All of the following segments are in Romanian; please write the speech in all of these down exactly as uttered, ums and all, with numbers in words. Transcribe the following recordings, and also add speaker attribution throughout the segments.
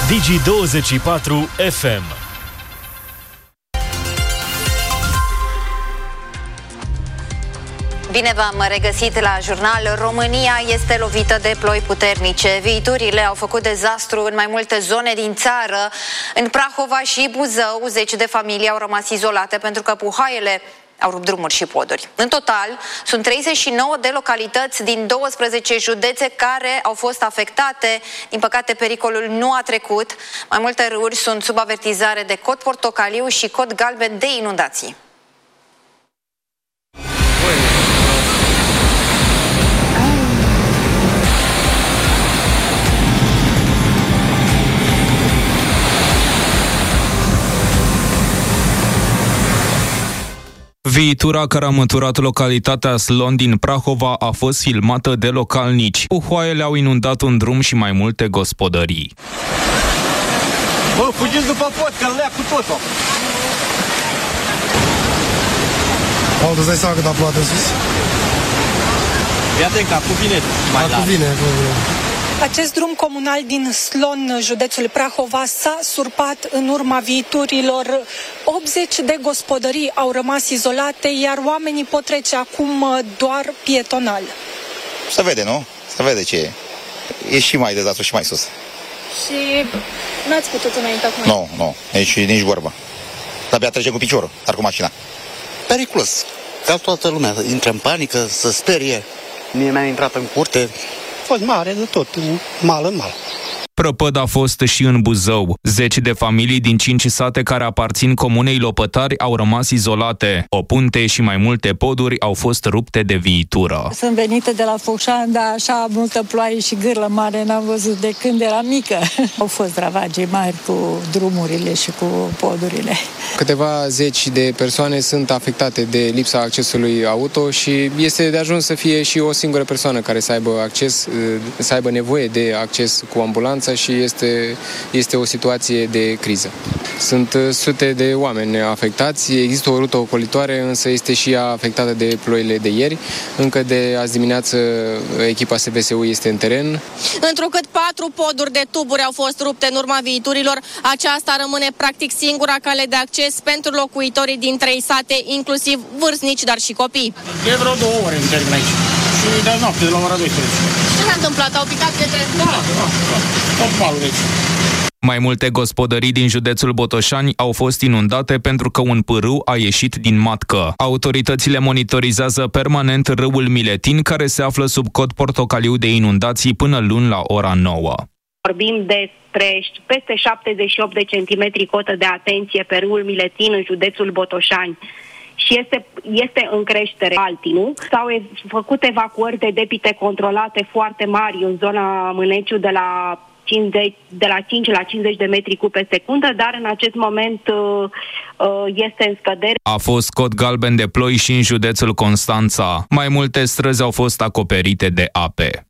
Speaker 1: Digi douăzeci și patru F M.
Speaker 2: Bine v-am regăsit la jurnal. România este lovită de ploi puternice. Viiturile au făcut dezastru în mai multe zone din țară. În Prahova și Buzău, zeci de familii au rămas izolate pentru că puhaiele au rupt drumuri și poduri. În total, sunt treizeci și nouă de localități din douăsprezece județe care au fost afectate. Din păcate, pericolul nu a trecut. Mai multe râuri sunt sub avertizare de cod portocaliu și cod galben de inundații.
Speaker 3: Viitura care a măturat localitatea Slon din Prahova a fost filmată de localnici. Puhoaiele au inundat un drum și mai multe gospodării.
Speaker 4: Bă, fugiți după pod, că lea cu totul!
Speaker 5: Au, îți dai seama cât a plouat în sus?
Speaker 4: Iată că cu vine mai la.
Speaker 5: Cu vine, cu vine.
Speaker 6: Acest drum comunal din Slon, județul Prahova, s-a surpat în urma viiturilor. optzeci de gospodării au rămas izolate, iar oamenii pot trece acum doar pietonal.
Speaker 7: Se vede, nu? Se vede ce e. E și mai dezastru și mai sus.
Speaker 6: Și n-ați putut înainte acum?
Speaker 7: Nu, nu, nici, nici vorbă. De-abia trece cu piciorul, dar cu mașina.
Speaker 8: Periculos. Ca toată lumea, intră în panică, să sperie. Mie mi-a intrat în curte.
Speaker 5: A fost mare de tot, mal în mal.
Speaker 3: Prăpăd a fost și în Buzău. Zeci de familii din cinci sate care aparțin comunei Lopătari au rămas izolate. O punte și mai multe poduri au fost rupte de viitură.
Speaker 9: Sunt venită de la Focșani, dar așa multă ploaie și gârlă mare n-am văzut de când eram mică. Au fost ravagii mari cu drumurile și cu podurile.
Speaker 10: Câteva zeci de persoane sunt afectate de lipsa accesului auto și este de ajuns să fie și o singură persoană care să aibă acces, să aibă nevoie de acces cu ambulanța și este, este o situație de criză. Sunt sute de oameni afectați, există o rută ocolitoare, însă este și ea afectată de ploile de ieri. Încă de azi dimineață echipa S V S U este în teren.
Speaker 11: Întrucât patru poduri de tuburi au fost rupte în urma viiturilor, aceasta rămâne practic singura cale de acces pentru locuitorii din trei sate, inclusiv vârstnici, dar și copii.
Speaker 4: E vreo două ore în termen aici. Și de noapte, de la ora douăsprezece.
Speaker 11: Ce s-a întâmplat? Au picat către...
Speaker 4: Da, da, da. Tot malul aici.
Speaker 3: Mai multe gospodării din județul Botoșani au fost inundate pentru că un pârâu a ieșit din matcă. Autoritățile monitorizează permanent râul Miletin, care se află sub cod portocaliu de inundații până luni la ora nouă.
Speaker 12: Vorbim despre peste șaptezeci și opt de centimetri cotă de atenție pe râul Miletin în județul Botoșani. Și este, este în creștere Altinu. S-au ev- făcut evacuări de debite controlate foarte mari în zona Mâneciu de la, cincizeci, de la cinci la cincizeci de metri cub pe secundă, dar în acest moment uh, uh, este în scădere.
Speaker 3: A fost cod galben de ploi și în județul Constanța. Mai multe străzi au fost acoperite de ape.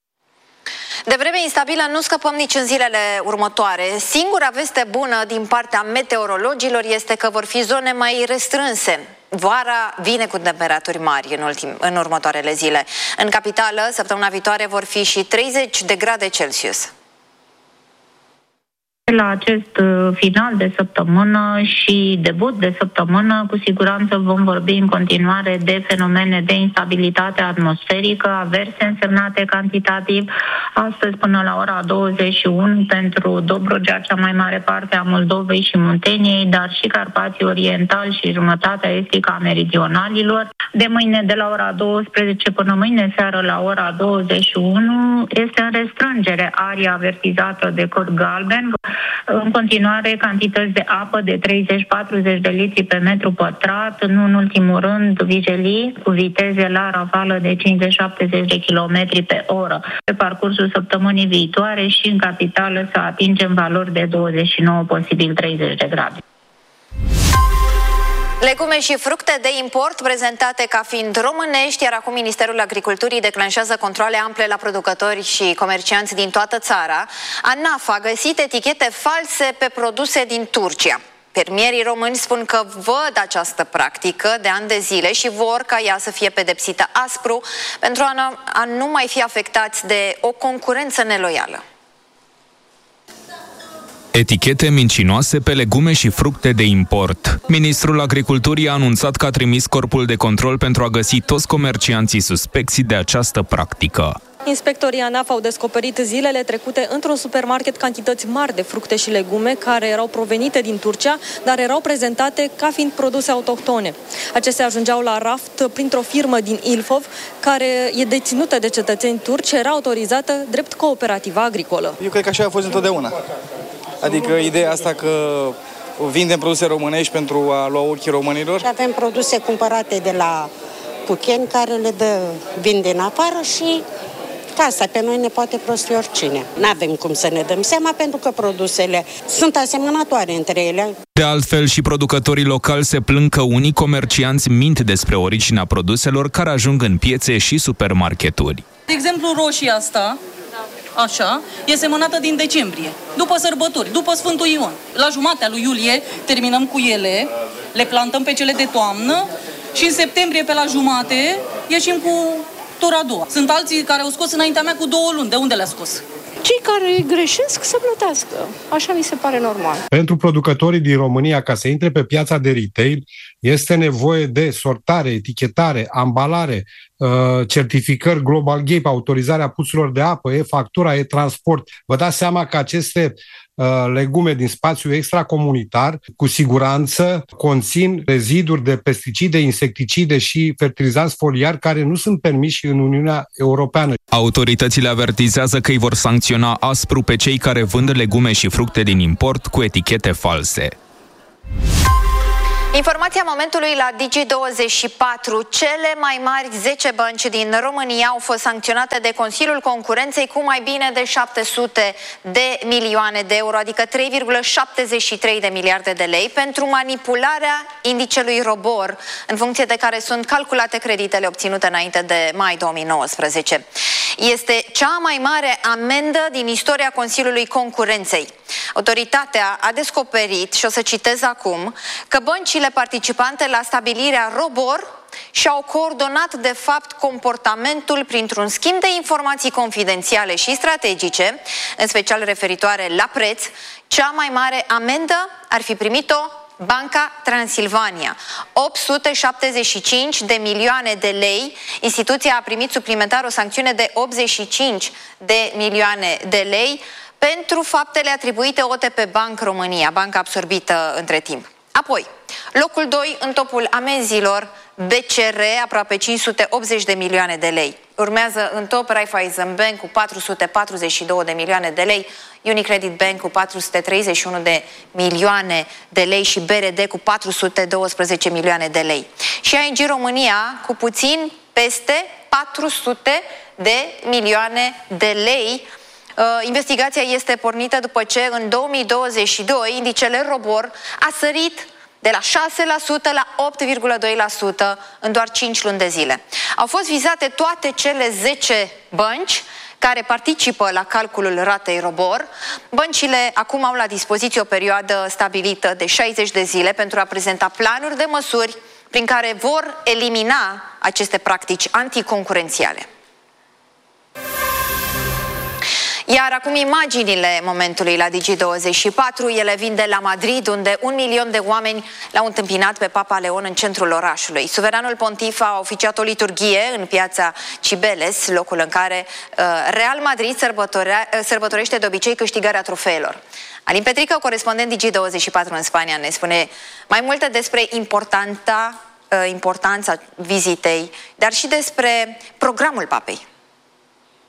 Speaker 2: De vreme instabilă nu scăpăm nici în zilele următoare. Singura veste bună din partea meteorologilor este că vor fi zone mai restrânse. Vara vine cu temperaturi mari în, ultim, în următoarele zile. În capitală, săptămâna viitoare vor fi și treizeci de grade Celsius.
Speaker 13: La acest final de săptămână și debut de săptămână, cu siguranță vom vorbi în continuare de fenomene de instabilitate atmosferică, averse însemnate cantitativ. Astăzi până la ora douăzeci și unu pentru Dobrogea, cea mai mare parte a Moldovei și Munteniei, dar și Carpații Orientali și jumătatea estică a meridionalilor. De mâine de la ora douăsprezece până mâine seară la ora douăzeci și unu este în restrângere aria avertizată de cod galben. În continuare, cantități de apă de treizeci patruzeci de litri pe metru pătrat, nu în ultimul rând vijelii cu viteze la ravală de cincizeci șaptezeci de kilometri pe oră. Pe parcursul săptămânii viitoare și în capitală să atingem valori de douăzeci și nouă, posibil treizeci de grade.
Speaker 2: Legume și fructe de import prezentate ca fiind românești, iar acum Ministerul Agriculturii declanșează controale ample la producători și comercianți din toată țara. ANAF a găsit etichete false pe produse din Turcia. Fermierii români spun că văd această practică de ani de zile și vor ca ea să fie pedepsită aspru pentru a nu mai fi afectați de o concurență neloială.
Speaker 3: Etichete mincinoase pe legume și fructe de import. Ministrul Agriculturii a anunțat că a trimis corpul de control pentru a găsi toți comercianții suspecți de această practică.
Speaker 14: Inspectorii ANAF au descoperit zilele trecute într-un supermarket cantități mari de fructe și legume care erau provenite din Turcia, dar erau prezentate ca fiind produse autohtone. Acestea ajungeau la raft printr-o firmă din Ilfov, care e deținută de cetățeni turci și era autorizată drept cooperativă agricolă.
Speaker 15: Eu cred că așa a fost întotdeauna. Adică ideea asta că vindem produse românești pentru a lua ochii românilor.
Speaker 16: Avem produse cumpărate de la pucheni care le dă, vin din afară și asta pe noi ne poate prosti oricine. Nu avem cum să ne dăm seama pentru că produsele sunt asemănătoare între ele.
Speaker 3: De altfel, și producătorii locali se plâng că unii comercianți mint despre originea produselor care ajung în piețe și supermarketuri.
Speaker 17: De exemplu, roșia asta, așa, e semănată din decembrie, după sărbători, după Sfântul Ion. La jumatea lui iulie terminăm cu ele, le plantăm pe cele de toamnă și în septembrie pe la jumate ieșim cu tura a doua. Sunt alții care au scos înaintea mea cu două luni. De unde le-a scos?
Speaker 18: Cei care greșesc să plătească. Așa mi se pare normal.
Speaker 5: Pentru producătorii din România, ca să intre pe piața de retail, este nevoie de sortare, etichetare, ambalare, certificări Global Gap, autorizarea puțurilor de apă, e-factura, e-transport. Vă dați seama că aceste legume din spațiu extracomunitar, cu siguranță conțin reziduri de pesticide, insecticide și fertilizanți foliari care nu sunt permiși în Uniunea Europeană.
Speaker 3: Autoritățile avertizează că îi vor sancționa aspru pe cei care vând legume și fructe din import cu etichete false.
Speaker 2: Informația momentului la Digi douăzeci și patru. Cele mai mari zece bănci din România au fost sancționate de Consiliul Concurenței cu mai bine de șapte sute de milioane de euro, adică trei virgulă șaptezeci și trei de miliarde de lei, pentru manipularea indicelui ROBOR, în funcție de care sunt calculate creditele obținute înainte de mai două mii nouăsprezece. Este cea mai mare amendă din istoria Consiliului Concurenței. Autoritatea a descoperit, și o să citez acum, că băncile participante la stabilirea ROBOR și-au coordonat de fapt comportamentul printr-un schimb de informații confidențiale și strategice, în special referitoare la preț. Cea mai mare amendă ar fi primit-o Banca Transilvania, opt sute șaptezeci și cinci de milioane de lei. Instituția a primit suplimentar o sancțiune de optzeci și cinci de milioane de lei pentru faptele atribuite O T P Bank România, banca absorbită între timp. Apoi, locul doi în topul amenzilor, B C R, aproape cinci sute optzeci de milioane de lei. Urmează în top Raiffeisen Bank cu patru sute patruzeci și două de milioane de lei, Unicredit Bank cu patru sute treizeci și unu de milioane de lei și B R D cu patru sute doisprezece milioane de lei. Și I N G România cu puțin peste patru sute de milioane de lei. Uh, investigația este pornită după ce în două mii douăzeci și doi indicele ROBOR a sărit de la șase la sută la opt virgulă doi la sută în doar cinci luni de zile. Au fost vizate toate cele zece bănci care participă la calculul ratei ROBOR. Băncile acum au la dispoziție o perioadă stabilită de șaizeci de zile pentru a prezenta planuri de măsuri prin care vor elimina aceste practici anticoncurențiale. Iar acum imaginile momentului la Digi douăzeci și patru, ele vin de la Madrid, unde un milion de oameni l-au întâmpinat pe Papa Leon în centrul orașului. Suveranul pontif a oficiat o liturghie în piața Cibeles, locul în care uh, Real Madrid sărbătorește de obicei câștigarea trofeelor. Alin Petrică, corespondent Digi douăzeci și patru în Spania, ne spune mai multe despre importanța, uh, importanța vizitei, dar și despre programul Papei.